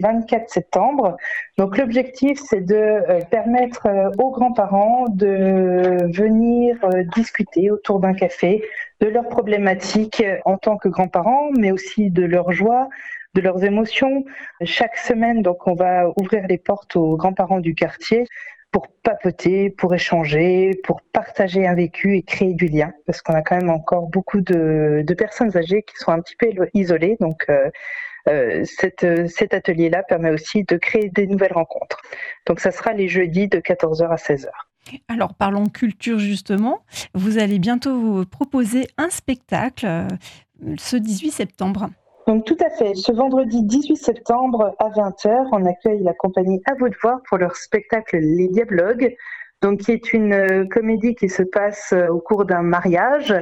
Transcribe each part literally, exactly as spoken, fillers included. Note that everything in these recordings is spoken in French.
vingt-quatre septembre. Donc l'objectif, c'est de euh, permettre euh, aux grands-parents de venir euh, discuter autour d'un café de leurs problématiques en tant que grands-parents, mais aussi de leurs joies, de leurs émotions. Chaque semaine, donc, on va ouvrir les portes aux grands-parents du quartier pour papoter, pour échanger, pour partager un vécu et créer du lien, parce qu'on a quand même encore beaucoup de, de personnes âgées qui sont un petit peu isolées. Donc, euh, euh, cette, cet atelier-là permet aussi de créer des nouvelles rencontres. Donc, ça sera les jeudis de quatorze heures à seize heures. Alors, parlons culture justement. Vous allez bientôt vous proposer un spectacle euh, ce dix-huit septembre. Donc tout à fait. Ce vendredi dix-huit septembre à vingt heures, on accueille la compagnie À vous de voir pour leur spectacle Les Diablogues, donc qui est une euh, comédie qui se passe euh, au cours d'un mariage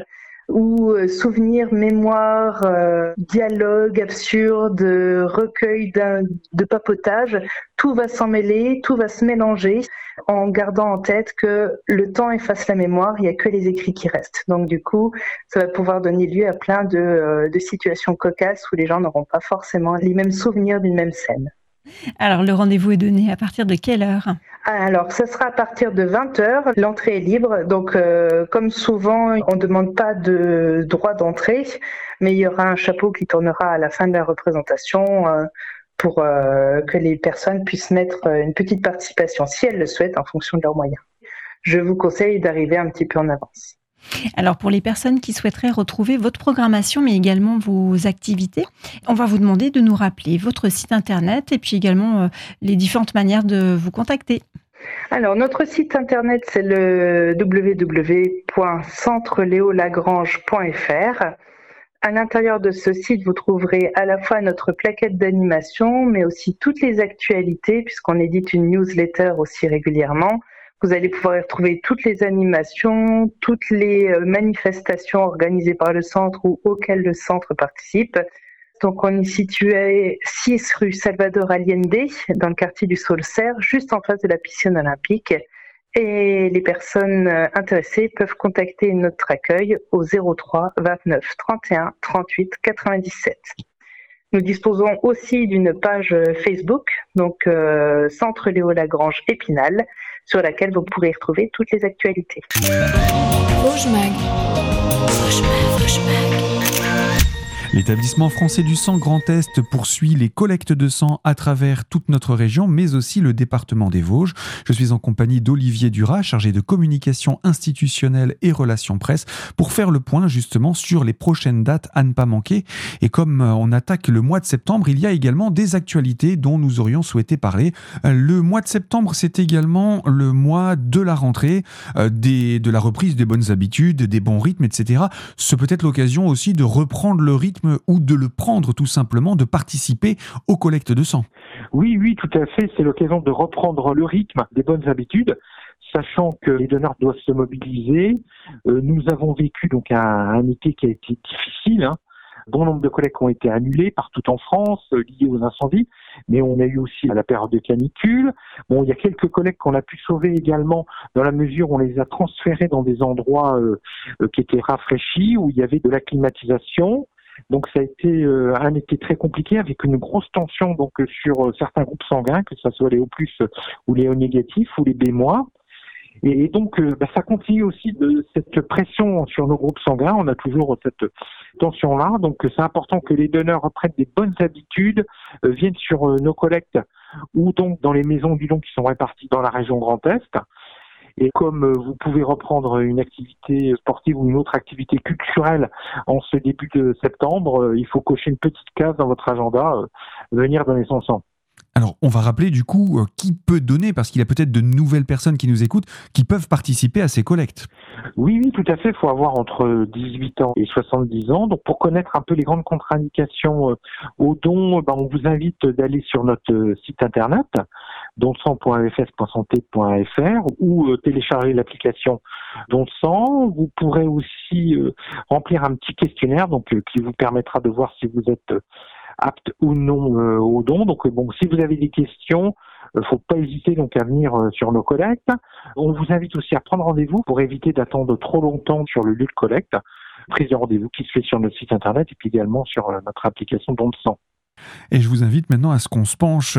où euh, souvenirs, mémoires, euh, dialogues absurdes, recueils de papotage, tout va s'en mêler, tout va se mélanger en gardant en tête que le temps efface la mémoire, il n'y a que les écrits qui restent. Donc du coup, ça va pouvoir donner lieu à plein de, euh, de situations cocasses où les gens n'auront pas forcément les mêmes souvenirs d'une même scène. Alors le rendez-vous est donné à partir de quelle heure ? Alors, ce sera à partir de vingt heures. L'entrée est libre. Donc, euh, comme souvent, on ne demande pas de droit d'entrée, mais il y aura un chapeau qui tournera à la fin de la représentation euh, pour euh, que les personnes puissent mettre une petite participation, si elles le souhaitent, en fonction de leurs moyens. Je vous conseille d'arriver un petit peu en avance. Alors pour les personnes qui souhaiteraient retrouver votre programmation mais également vos activités, on va vous demander de nous rappeler votre site internet et puis également euh, les différentes manières de vous contacter. Alors notre site internet c'est le w w w point centre léo lagrange point f r. À l'intérieur de ce site, vous trouverez à la fois notre plaquette d'animation mais aussi toutes les actualités puisqu'on édite une newsletter aussi régulièrement. Vous allez pouvoir y retrouver toutes les animations, toutes les manifestations organisées par le centre ou auxquelles le centre participe. Donc on est situé six rue Salvador Allende, dans le quartier du Saulcerre, juste en face de la piscine olympique. Et les personnes intéressées peuvent contacter notre accueil au zéro trois vingt-neuf trente et un trente-huit quatre-vingt-dix-sept. Nous disposons aussi d'une page Facebook, donc euh, Centre Léo Lagrange Épinal, sur laquelle vous pourrez retrouver toutes les actualités. Rouge Mag. Rouge Mag. Rouge Mag. L'établissement français du sang Grand Est poursuit les collectes de sang à travers toute notre région, mais aussi le département des Vosges. Je suis en compagnie d'Olivier Duras, chargé de communication institutionnelle et relations presse, pour faire le point justement sur les prochaines dates à ne pas manquer. Et comme on attaque le mois de septembre, il y a également des actualités dont nous aurions souhaité parler. Le mois de septembre, c'est également le mois de la rentrée, des, de la reprise des bonnes habitudes, des bons rythmes, et cetera. C'est peut-être l'occasion aussi de reprendre le rythme ou de le prendre tout simplement, de participer aux collectes de sang. Oui, oui, tout à fait. C'est l'occasion de reprendre le rythme des bonnes habitudes, sachant que les donneurs doivent se mobiliser. Euh, nous avons vécu donc un, un été qui a été difficile. Hein. Bon nombre de collectes ont été annulées partout en France, euh, liées aux incendies, mais on a eu aussi la période de canicule. Bon, il y a quelques collectes qu'on a pu sauver également dans la mesure où on les a transférées dans des endroits euh, euh, qui étaient rafraîchis, où il y avait de la climatisation. Donc ça a été euh, un été très compliqué avec une grosse tension donc sur euh, certains groupes sanguins, que ce soit les O plus ou les O négatifs ou les B moins. Et, et donc euh, bah, ça continue aussi de cette pression sur nos groupes sanguins. On a toujours cette tension-là. Donc c'est important que les donneurs reprennent des bonnes habitudes, euh, viennent sur euh, nos collectes ou donc dans les maisons du don qui sont réparties dans la région Grand Est. Et comme vous pouvez reprendre une activité sportive ou une autre activité culturelle en ce début de septembre, il faut cocher une petite case dans votre agenda, venir donner son sang. Alors, on va rappeler du coup qui peut donner, parce qu'il y a peut-être de nouvelles personnes qui nous écoutent, qui peuvent participer à ces collectes. Oui, oui, tout à fait. Il faut avoir entre dix-huit ans et soixante-dix ans. Donc, pour connaître un peu les grandes contre-indications au don, ben, on vous invite d'aller sur notre site internet, don sang point f s point santé point f r, ou télécharger l'application Don sang. Vous pourrez aussi remplir un petit questionnaire, donc qui vous permettra de voir si vous êtes apte ou non euh, au don. Donc bon, si vous avez des questions, euh, faut pas hésiter donc à venir euh, sur nos collectes. On vous invite aussi à prendre rendez-vous pour éviter d'attendre trop longtemps sur le lieu de collecte. Prise de rendez-vous qui se fait sur notre site internet et puis également sur euh, notre application Don sang. Et je vous invite maintenant à ce qu'on se penche